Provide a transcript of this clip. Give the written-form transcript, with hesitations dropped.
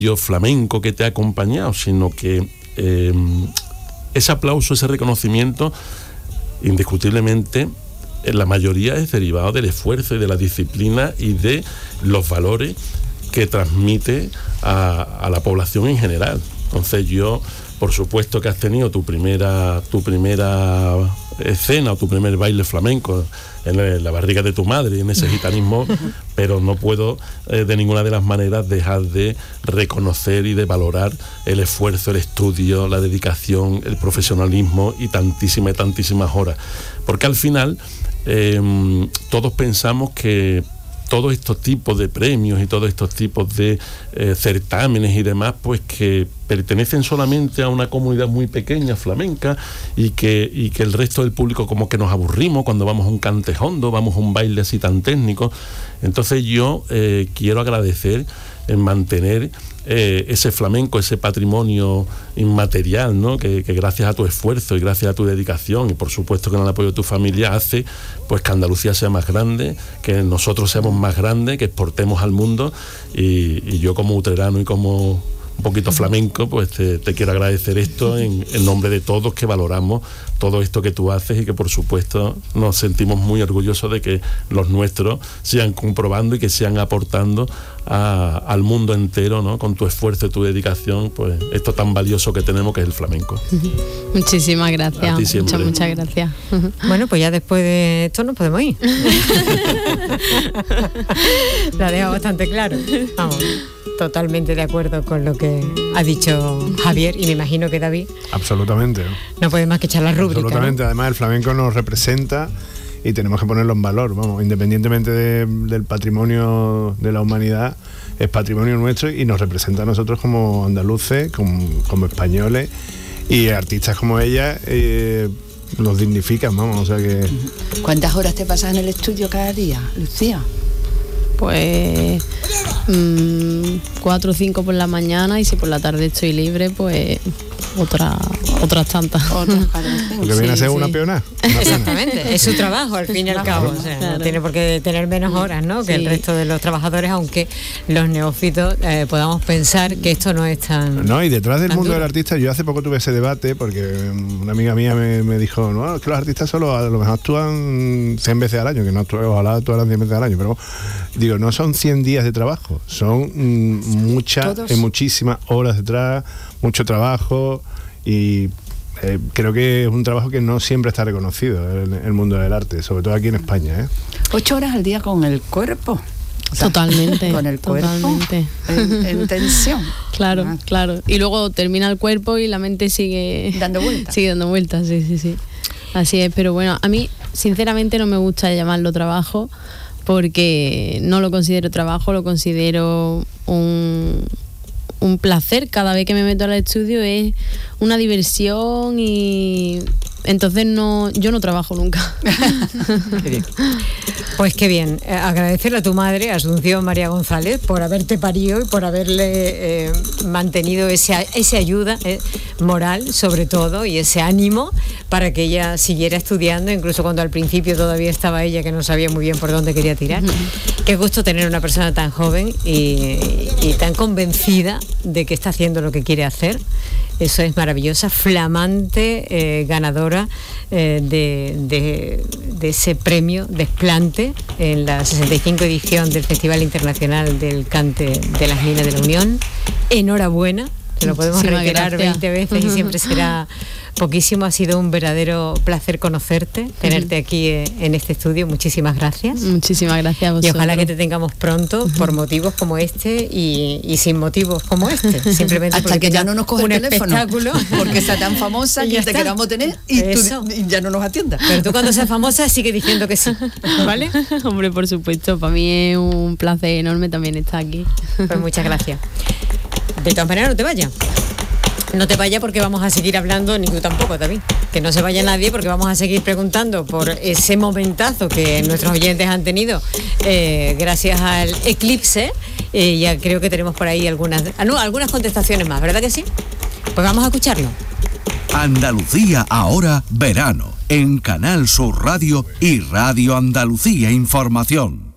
flamenco que te ha acompañado, sino que ese aplauso, ese reconocimiento, indiscutiblemente, en la mayoría es derivado del esfuerzo y de la disciplina y de los valores que transmite a la población en general. Entonces yo, por supuesto que has tenido tu primera escena o tu primer baile flamenco en la barriga de tu madre, en ese gitanismo, pero no puedo de ninguna de las maneras dejar de reconocer y de valorar el esfuerzo, el estudio, la dedicación, el profesionalismo y tantísimas horas. Porque al final todos pensamos que todos estos tipos de premios y todos estos tipos de certámenes y demás, pues que pertenecen solamente a una comunidad muy pequeña, flamenca, y que el resto del público como que nos aburrimos cuando vamos a un cantejondo, vamos a un baile así tan técnico. Entonces yo quiero agradecer en mantener ese flamenco, ese patrimonio inmaterial, ¿no? Que gracias a tu esfuerzo y gracias a tu dedicación y por supuesto con el apoyo de tu familia hace pues que Andalucía sea más grande, que nosotros seamos más grandes, que exportemos al mundo, y yo como utrerano y como un poquito flamenco, pues te quiero agradecer esto en nombre de todos que valoramos todo esto que tú haces y que por supuesto nos sentimos muy orgullosos de que los nuestros sigan comprobando y que sigan aportando al mundo entero, ¿no? Con tu esfuerzo y tu dedicación, pues esto tan valioso que tenemos que es el flamenco. Muchísimas gracias. Muchas gracias. Bueno, pues ya después de esto nos podemos ir. Lo ha dejado bastante claro. Vamos, totalmente de acuerdo con lo que ha dicho Javier y me imagino que David. Absolutamente. No puede más que echar la rúbrica. Absolutamente, ¿no? Además el flamenco nos representa y tenemos que ponerlo en valor, vamos, independientemente del patrimonio de la humanidad, es patrimonio nuestro y nos representa a nosotros como andaluces, como españoles, y artistas como ella nos dignifican, vamos, o sea que... ¿Cuántas horas te pasas en el estudio cada día, Lucía? Pues 4 o 5 por la mañana, y si por la tarde estoy libre, pues otras tantas. Lo que viene a ser una peona. Exactamente, es su trabajo al fin y al cabo, o sea, claro. No tiene por qué tener menos horas, ¿no? Que el resto de los trabajadores, aunque los neófitos podamos pensar que esto no es tan... No, y detrás del mundo duro. del artista, yo hace poco tuve ese debate porque una amiga mía me dijo, no, es que los artistas solo a lo mejor actúan 100 veces al año, que no ojalá actuaran 100 veces al año, pero digo, no son 100 días de trabajo, son muchísimas horas detrás, mucho trabajo, y creo que es un trabajo que no siempre está reconocido en el mundo del arte, sobre todo aquí en España. 8 horas al día con el cuerpo. O sea, totalmente. Con el cuerpo. Totalmente. En tensión. Claro, claro. Y luego termina el cuerpo y la mente sigue dando vueltas. Sigue dando vueltas, sí. Así es, pero bueno, a mí sinceramente no me gusta llamarlo trabajo, porque no lo considero trabajo, lo considero un placer. Cada vez que me meto al estudio es una diversión, y entonces yo no trabajo nunca. Qué bien. Pues qué bien, agradecerle a tu madre, Asunción María González, por haberte parido y por haberle mantenido esa ayuda moral, sobre todo, y ese ánimo para que ella siguiera estudiando, incluso cuando al principio todavía estaba ella que no sabía muy bien por dónde quería tirar. Qué gusto tener una persona tan joven y tan convencida de que está haciendo lo que quiere hacer. Eso es maravillosa, flamante ganadora de ese premio Desplante en la 65 edición del Festival Internacional del Cante de las Minas de la Unión. Enhorabuena, te lo podemos reiterar 20 veces y siempre será poquísimo. Ha sido un verdadero placer conocerte, tenerte aquí en este estudio. Muchísimas gracias. Muchísimas gracias a vosotros. Y ojalá que te tengamos pronto por motivos como este y sin motivos como este. Simplemente hasta que ya no nos coge un el teléfono, espectáculo, porque está tan famosa que te queramos tener y tú ya no nos atiendas. Pero tú cuando seas famosa sigue diciendo que sí, ¿vale? Hombre, por supuesto, para mí es un placer enorme también estar aquí. Pues muchas gracias. De todas maneras, no te vayas. No te vayas, porque vamos a seguir hablando, ni tú tampoco, David. Que no se vaya nadie, porque vamos a seguir preguntando por ese momentazo que nuestros oyentes han tenido gracias al eclipse. Ya creo que tenemos por ahí algunas contestaciones más, ¿verdad que sí? Pues vamos a escucharlo. Andalucía ahora verano, en Canal Sur Radio y Radio Andalucía Información.